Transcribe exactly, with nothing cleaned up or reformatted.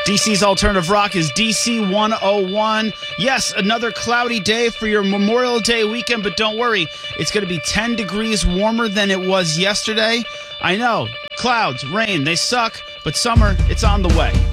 D C's Alternative Rock is D C one oh one. Yes, another cloudy day for your Memorial Day weekend, but don't worry. It's going to be ten degrees warmer than it was yesterday. I know, clouds, rain, they suck, but summer, it's on the way.